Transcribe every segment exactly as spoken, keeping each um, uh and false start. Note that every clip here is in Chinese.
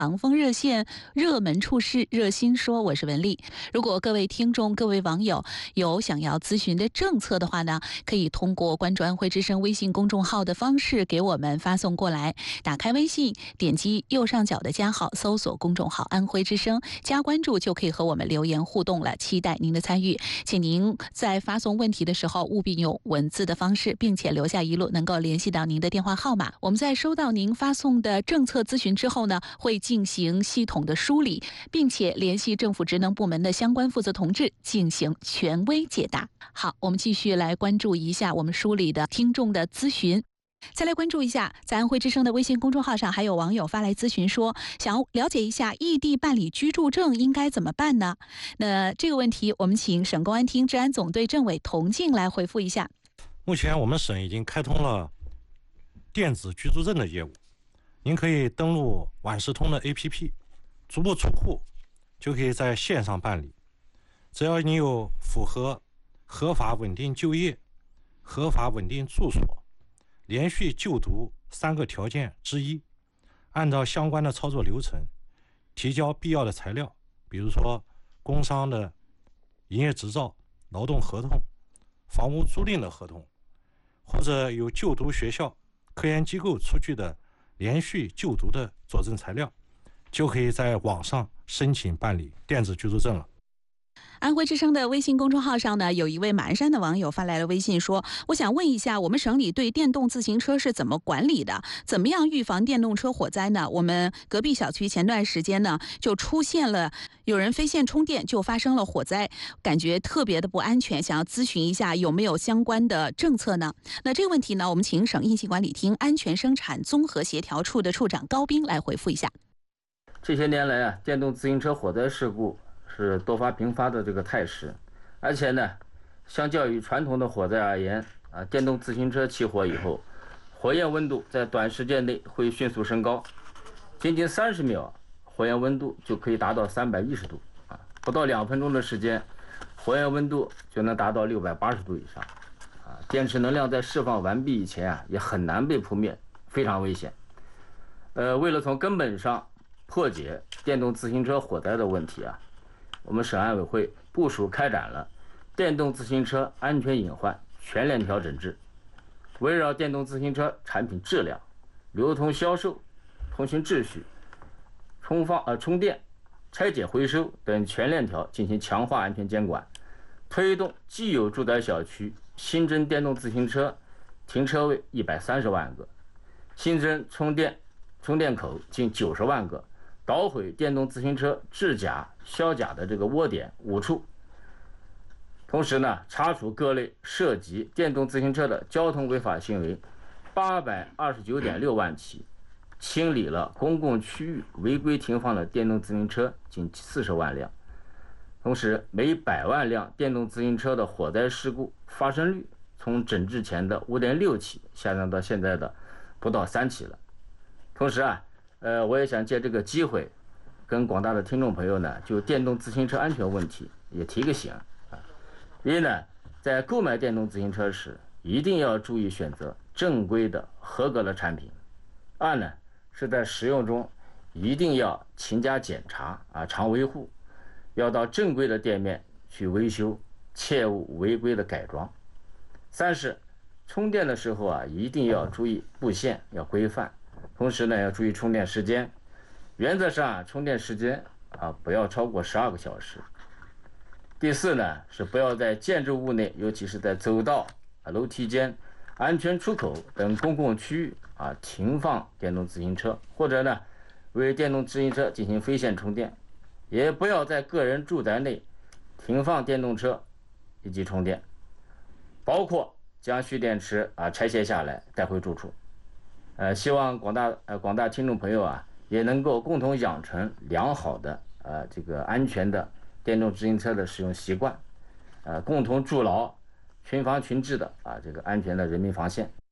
防风热线热门处事热心说，我是文丽。如果各位听众、各位网友有想要咨询的政策的话呢，可以通过关注安徽之声微信公众号的方式给我们发送过来。打开微信，点击右上角的加号，搜索公众号安徽之声，加关注就可以和我们留言互动了。期待您的参与，请您在发送问题的时候务必用文字的方式，并且留下一路能够联系到您的电话号码。我们在收到您发送的政策咨询之后呢，会进行系统的梳理，并且联系政府职能部门的相关负责同志进行权威解答。好，我们继续来关注一下我们梳理的听众的咨询。再来关注一下，在安徽之声的微信公众号上，还有网友发来咨询说，想要了解一下异地办理居住证应该怎么办呢？那这个问题，我们请省公安厅治安总队政委童静来回复一下。 目前我们省已经开通了电子居住证的业务，您可以登录万事通的 A P P， 足不出户就可以在线上办理。只要你有符合合法稳定就业、合法稳定住所、连续就读三个条件之一，按照相关的操作流程提交必要的材料，比如说工商的营业执照、劳动合同、房屋租赁的合同，或者有就读学校、科研机构出具的连续就读的佐证材料，就可以在网上申请办理电子居住证了。 安徽之声的微信公众号上呢，有一位马鞍山的网友发来了微信说，我想问一下，我们省里对电动自行车是怎么管理的？怎么样预防电动车火灾呢？我们隔壁小区前段时间呢，就出现了有人非线充电就发生了火灾，感觉特别的不安全，想要咨询一下有没有相关的政策呢？那这个问题呢，我们请省应急管理厅安全生产综合协调处的处长高斌来回复一下。 这些年来啊，电动自行车火灾事故是多发频发的这个态势，而且呢，相较于传统的火灾而言啊，电动自行车起火以后，火焰温度在短时间内会迅速升高，仅仅三十秒，火焰温度就可以达到三百一十度啊，不到两分钟的时间，火焰温度就能达到六百八十度以上啊。电池能量在释放完毕以前啊，也很难被扑灭，非常危险。呃，为了从根本上破解电动自行车火灾的问题啊，我们省安委会部署开展了电动自行车安全隐患全链条整治，围绕电动自行车产品质量、流通销售、通行秩序、充放呃充电、拆解回收等全链条进行强化安全监管，推动既有住宅小区新增电动自行车停车位一百三十万个，新增充电充电口近九十万个，捣毁电动自行车制假、销假的这个窝点五处，同时呢，查处各类涉及电动自行车的交通违法行为八百二十九点六万起，清理了公共区域违规停放的电动自行车近四十万辆。同时，每百万辆电动自行车的火灾事故发生率从整治前的五点六起下降到现在的不到三起了。同时啊，呃，我也想借这个机会，跟广大的听众朋友呢，就电动自行车安全问题也提个醒啊。一呢，在购买电动自行车时，一定要注意选择正规的、合格的产品。二呢，是在使用中一定要勤加检查啊，常维护，要到正规的店面去维修，切勿违规的改装。三是充电的时候啊，一定要注意布线要规范。同时呢，要注意充电时间，原则上啊，充电时间啊不要超过十二个小时。第四呢，是不要在建筑物内，尤其是在走道、啊楼梯间、安全出口等公共区域啊停放电动自行车，或者呢为电动自行车进行非线充电，也不要在个人住宅内停放电动车以及充电，包括将蓄电池啊拆卸下来带回住处。呃，希望广大呃广大听众朋友啊，也能够共同养成良好的呃这个安全的电动自行车的使用习惯，呃，共同筑牢群防群治的啊这个安全的人民防线。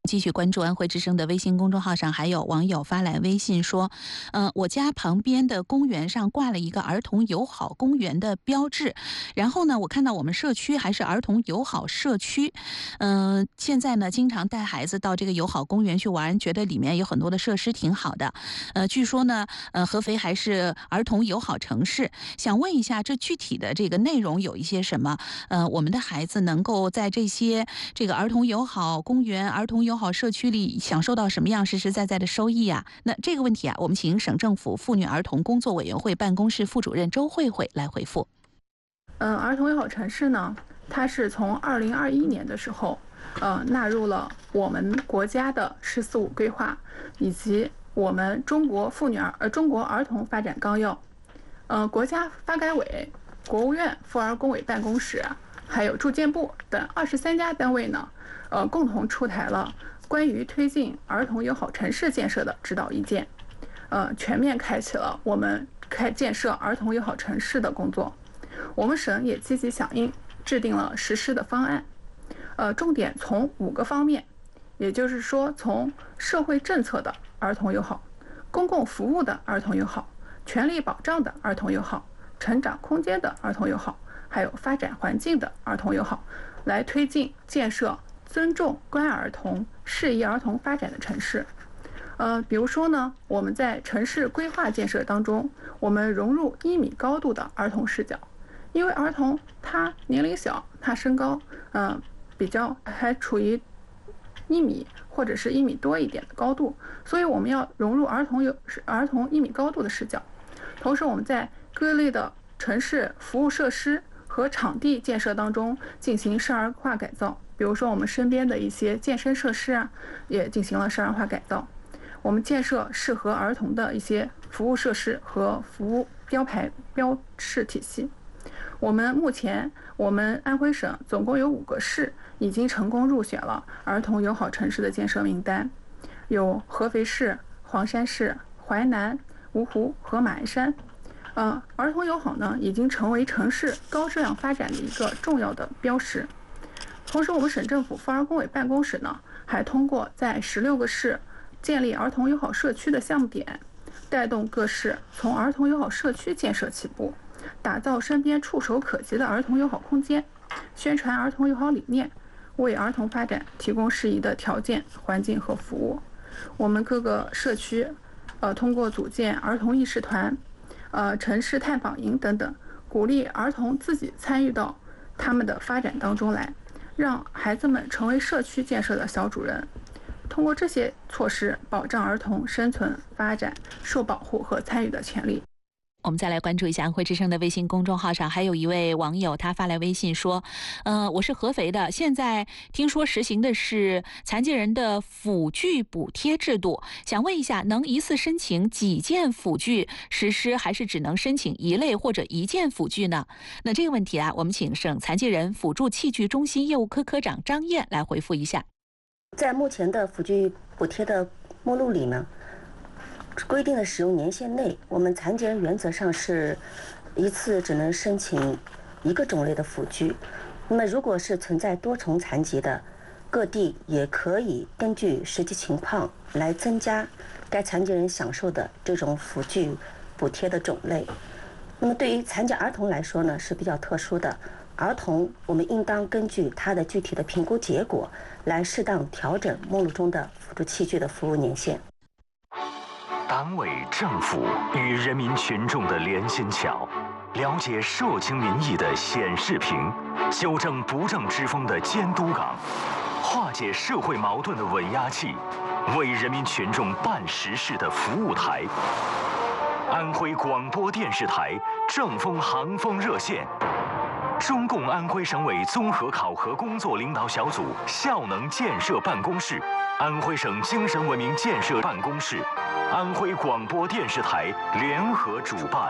继续关注安徽之声的微信公众号上，还有网友发来微信说，呃，我家旁边的公园上挂了一个儿童友好公园的标志，然后呢，我看到我们社区还是儿童友好社区，嗯、呃，现在呢，经常带孩子到这个友好公园去玩，觉得里面有很多的设施挺好的，呃，据说呢，呃，合肥还是儿童友好城市，想问一下，这具体的这个内容有一些什么？呃，我们的孩子能够在这些这个儿童友好公园、儿童友好社区里享受到什么样实实在在的收益啊？那这个问题啊，我们请省政府妇女儿童工作委员会办公室副主任周慧慧来回复。 嗯，儿童友好城市呢，它是从二零二一年的时候，呃，纳入了我们国家的“十四五”规划，以及我们中国妇女儿呃中国儿童发展纲要，呃，国家发改委、国务院妇儿工委办公室，还有住建部等二十三家单位呢，呃，共同出台了关于推进儿童友好城市建设的指导意见，呃，全面开启了我们开建设儿童友好城市的工作。我们省也积极响应，制定了实施的方案，呃，重点从五个方面，也就是说，从社会政策的儿童友好、公共服务的儿童友好、权利保障的儿童友好、成长空间的儿童友好，还有发展环境的儿童友好，来推进建设尊重关爱儿童、适宜儿童发展的城市。呃，比如说呢，我们在城市规划建设当中，我们融入一米高度的儿童视角。因为儿童他年龄小，他身高嗯、呃、比较还处于一米或者是一米多一点的高度，所以我们要融入儿童有儿童一米高度的视角。同时，我们在各类的城市服务设施和场地建设当中进行少儿化改造，比如说我们身边的一些健身设施啊，也进行了少儿化改造。我们建设适合儿童的一些服务设施和服务标牌标示体系。我们目前，我们安徽省总共有五个市已经成功入选了儿童友好城市的建设名单，有合肥市、黄山市、淮南、芜湖和马鞍山。呃，儿童友好呢，已经成为城市高质量发展的一个重要的标识。同时，我们省政府妇儿工委办公室呢，还通过在十六个市建立儿童友好社区的项目点，带动各市从儿童友好社区建设起步，打造身边触手可及的儿童友好空间，宣传儿童友好理念，为儿童发展提供适宜的条件、环境和服务。我们各个社区，呃，通过组建儿童议事团、呃，城市探访营等等，鼓励儿童自己参与到他们的发展当中来，让孩子们成为社区建设的小主人。通过这些措施，保障儿童生存、发展、受保护和参与的权利。 我们再来关注一下安徽之声的微信公众号上，还有一位网友他发来微信说，呃，我是合肥的，现在听说实行的是残疾人的辅具补贴制度，想问一下，能一次申请几件辅具实施，还是只能申请一类或者一件辅具呢？那这个问题啊，我们请省残疾人辅助器具中心业务科科长张燕来回复一下。 在目前的辅具补贴的目录里呢，规定的使用年限内，我们残疾人原则上是一次只能申请一个种类的辅具。那么如果是存在多重残疾的，各地也可以根据实际情况来增加该残疾人享受的这种辅具补贴的种类。那么对于残疾儿童来说呢，是比较特殊的。儿童我们应当根据他的具体的评估结果来适当调整目录中的辅助器具的服务年限。 党委政府与人民群众的连心桥，了解社情民意的显示屏，纠正不正之风的监督岗，化解社会矛盾的稳压器，为人民群众办实事的服务台。安徽广播电视台正风航风热线，中共安徽省委综合考核工作领导小组效能建设办公室，安徽省精神文明建设办公室，安徽广播电视台联合主办。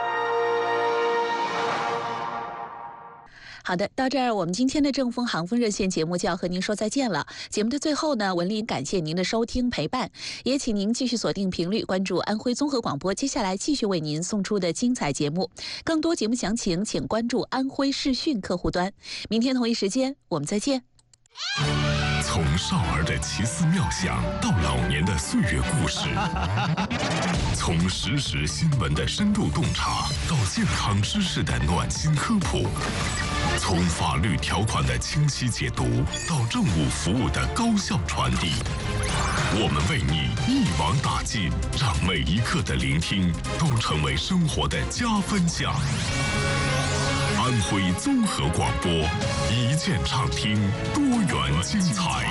好的，到这儿我们今天的正风航风热线节目就要和您说再见了。节目的最后呢，文丽感谢您的收听陪伴，也请您继续锁定频率，关注安徽综合广播，接下来继续为您送出的精彩节目。更多节目详情，请关注安徽视讯客户端。明天同一时间，我们再见。 从少儿的奇思妙想到老年的岁月故事，从实时新闻的深度洞察到健康知识的暖心科普，从法律条款的清晰解读到政务服务的高效传递，我们为你一网打尽，让每一刻的聆听都成为生活的加分项。安徽综合广播，一键畅听，多元精彩。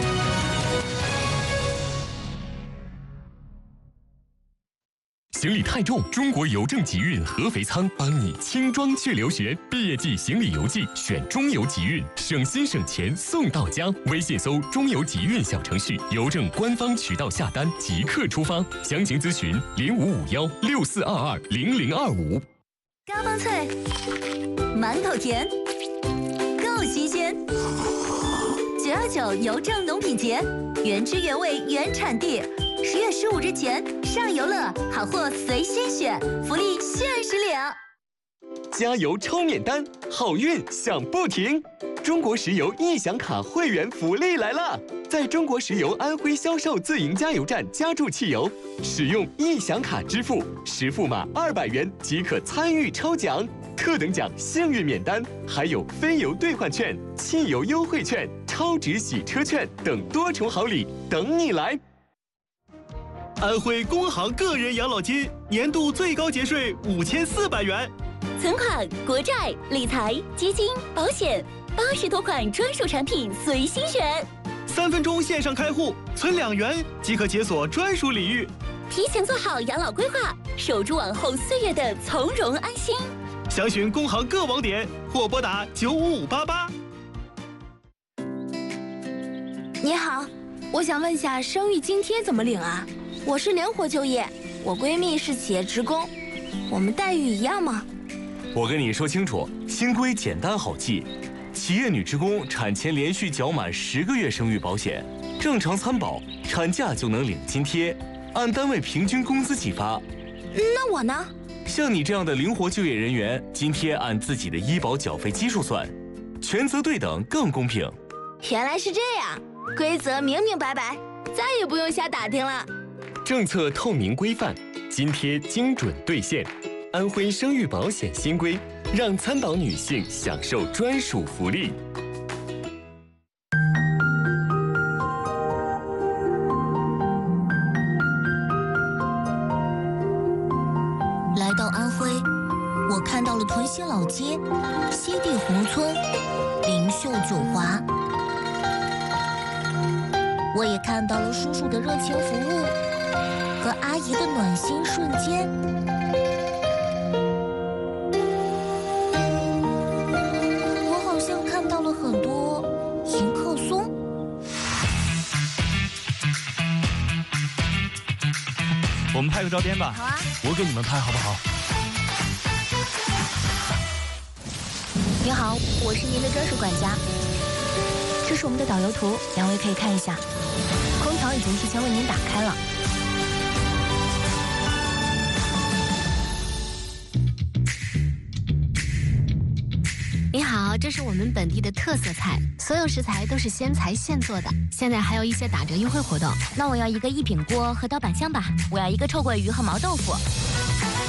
行李太重，中国邮政集运合肥仓帮你轻装去留学。毕业季、行李邮寄选中邮集运，省心省钱送到家。微信搜中邮集运小程序，邮政官方渠道下单即刻出发。详情咨询零五五幺六四二二零零二五。 高芳脆，满口甜，够新鲜。九二九邮政农品节，原汁原味原产地。十月十五日前上游乐，好货随心选，福利限时领。 加油抽免单，好运享不停！中国石油易享卡会员福利来了！在中国石油安徽销售自营加油站加注汽油，使用易享卡支付，实付码二百元即可参与抽奖，特等奖幸运免单，还有非油兑换券、汽油优惠券、超值洗车券等多重好礼等你来！ 安徽工行个人养老金年度最高节税五千四百元， 存款、国债、理财、基金、保险，八十多款专属产品随心选。 三分钟线上开户，存两元即可解锁专属礼遇。 提前做好养老规划，守住往后岁月的从容安心。 详询工行各网点或拨打九五五八八。 你好，我想问下生育津贴怎么领啊？我是灵活就业，我闺蜜是企业职工，我们待遇一样吗？ 我跟你说清楚，新规简单好记。企业女职工产前连续缴满十个月生育保险，正常参保，产假就能领津贴，按单位平均工资计发。 那我呢？ 像你这样的灵活就业人员，津贴按自己的医保缴费基数算，权责对等更公平。 原来是这样，规则明明白白，再也不用瞎打听了。 政策透明规范，津贴精准兑现。安徽生育保险新规，让参保女性享受专属福利。 来到安徽，我看到了屯溪老街、西递宏村、灵秀九华，我也看到了叔叔的热情服务和阿姨的暖心瞬间。我好像看到了很多迎客松。 我们拍个照片吧。 好啊， 我给你们拍好不好？ 你好，我是您的专属管家。这是我们的导游图，两位可以看一下。空调已经提前为您打开了。 你好，这是我们本地的特色菜，所有食材都是鲜材现做的，现在还有一些打折优惠活动。 那我要一个一品锅和刀板香吧，我要一个臭鳜鱼和毛豆腐。